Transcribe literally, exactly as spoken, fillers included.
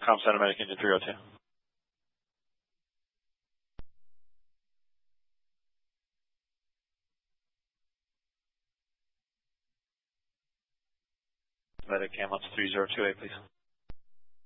Com Center, Medic Engine three oh two. Medic Cam Ops three zero two eight, please.